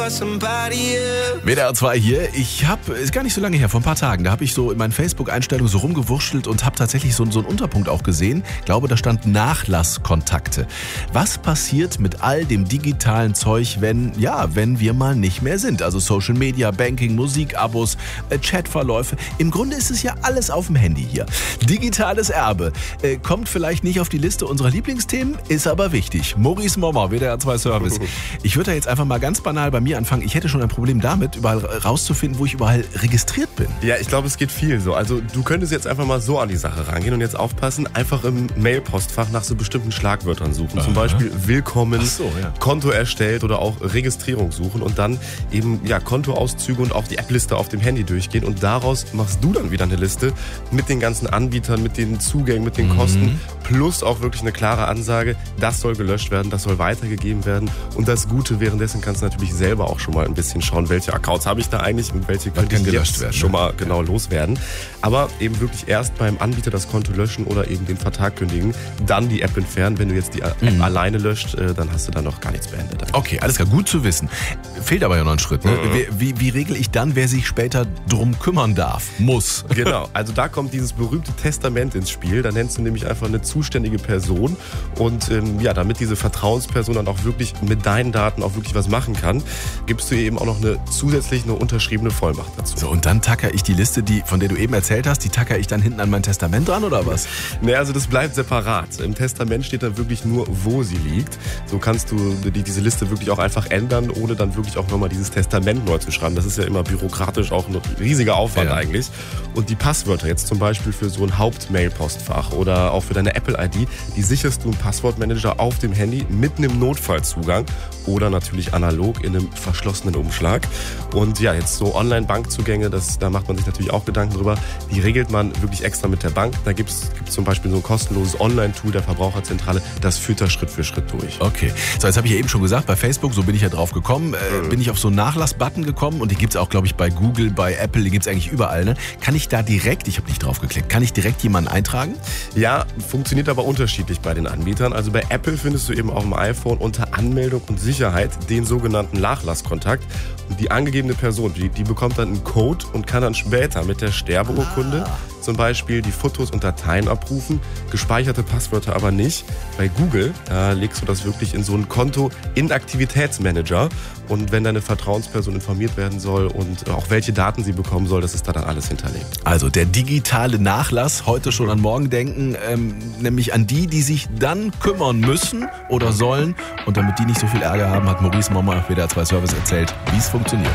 WDR 2 hier. Ist gar nicht so lange her, vor ein paar Tagen, da habe ich so in meinen Facebook-Einstellungen so rumgewurschtelt und habe tatsächlich so einen Unterpunkt auch gesehen. Ich glaube, da stand Nachlasskontakte. Was passiert mit all dem digitalen Zeug, wenn wir mal nicht mehr sind? Also Social Media, Banking, Musikabos, Chatverläufe. Im Grunde ist es ja alles auf dem Handy hier. Digitales Erbe. Kommt vielleicht nicht auf die Liste unserer Lieblingsthemen, ist aber wichtig. Maurice Mommer, WDR 2 Service. Ich würde da jetzt einfach mal ganz banal bei mir anfangen. Ich hätte schon ein Problem damit, überall rauszufinden, wo ich überall registriert bin. Ja, ich glaube, es geht vielen so. Also du könntest jetzt einfach mal so an die Sache rangehen und jetzt aufpassen, einfach im Mailpostfach nach so bestimmten Schlagwörtern suchen. Zum Beispiel Willkommen, Konto erstellt oder auch Registrierung suchen und dann eben Kontoauszüge und auch die App-Liste auf dem Handy durchgehen und daraus machst du dann wieder eine Liste mit den ganzen Anbietern, mit den Zugängen, mit den Kosten, plus auch wirklich eine klare Ansage, das soll gelöscht werden, das soll weitergegeben werden und das Gute, währenddessen kannst du natürlich selber auch schon mal ein bisschen schauen, welche Accounts habe ich da eigentlich und welche könnte ich jetzt schon mal genau loswerden. Aber eben wirklich erst beim Anbieter das Konto löschen oder eben den Vertrag kündigen, dann die App entfernen. Wenn du jetzt die App alleine löscht, dann hast du da noch gar nichts beendet. Okay, alles klar, gut zu wissen. Fehlt aber ja noch ein Schritt. Ne? Wie regel ich dann, wer sich später drum kümmern darf, muss? Genau, also da kommt dieses berühmte Testament ins Spiel. Da nennst du nämlich einfach eine zuständige Person und damit diese Vertrauensperson dann auch wirklich mit deinen Daten auch wirklich was machen kann, gibst du ihr eben auch noch eine unterschriebene Vollmacht dazu. So, und dann tacker ich die Liste, von der du eben erzählt hast, die tacker ich dann hinten an mein Testament dran oder was? Nee, also das bleibt separat. Im Testament steht dann wirklich nur, wo sie liegt. So kannst du diese Liste wirklich auch einfach ändern, ohne dann wirklich auch nochmal dieses Testament neu zu schreiben. Das ist ja immer bürokratisch auch ein riesiger Aufwand eigentlich. Und die Passwörter jetzt zum Beispiel für so ein Hauptmail-Postfach oder auch für deine Apple-ID, die sicherst du im Passwortmanager auf dem Handy mit einem Notfallzugang oder natürlich analog in einem verschlossenen Umschlag. Und ja, jetzt so Online-Bankzugänge, da macht man sich natürlich auch Gedanken drüber. Die regelt man wirklich extra mit der Bank. Da gibt's zum Beispiel so ein kostenloses Online-Tool der Verbraucherzentrale. Das führt da Schritt für Schritt durch. Okay. So, jetzt habe ich ja eben schon gesagt, bei Facebook, so bin ich ja drauf gekommen, bin ich auf so einen Nachlass-Button gekommen und die gibt's auch, glaube ich, bei Google, bei Apple, die gibt's eigentlich überall. Ne? Kann ich da direkt, ich habe nicht drauf geklickt, kann ich direkt jemanden eintragen? Ja, funktioniert aber unterschiedlich bei den Anbietern. Also bei Apple findest du eben auf dem iPhone unter Anmeldung und Sicherheit den sogenannten Nachlasskontakt. Und die angegebene Person, die bekommt dann einen Code und kann dann später mit der Sterbeurkunde zum Beispiel die Fotos und Dateien abrufen, gespeicherte Passwörter aber nicht. Bei Google, da legst du das wirklich in so ein Konto-Inaktivitätsmanager und wenn deine Vertrauensperson informiert werden soll und auch welche Daten sie bekommen soll, das ist da dann alles hinterlegt. Also der digitale Nachlass, heute schon an morgen denken, nämlich an die sich dann kümmern müssen oder sollen und damit die nicht so viel Ärger haben, hat Maurice Mommer, WDR 2 Service, erzählt, wie es funktioniert.